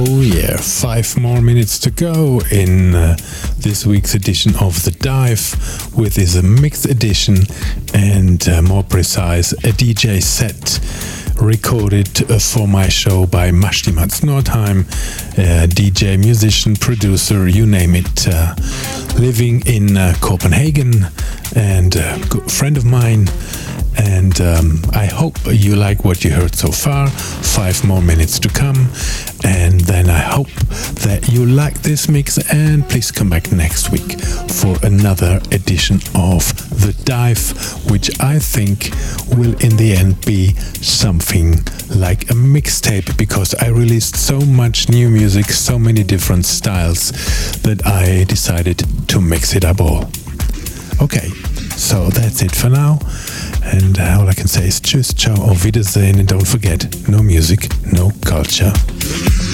Oh yeah, 5 more minutes to go in this week's edition of The Dive, with is a mixed edition and more precise, a DJ set recorded for my show by Mashti Mats Nordheim, DJ, musician, producer, you name it, living in Copenhagen and a good friend of mine. And I hope you like what you heard so far. 5 more minutes to come, and then I hope that you like this mix, and please come back next week for another edition of The Dive, which I think will in the end be something like a mixtape, because I released so much new music, so many different styles, that I decided to mix it up all. Okay, so that's it for now. And all I can say is tschüss, ciao, auf Wiedersehen, and don't forget, no music, no culture.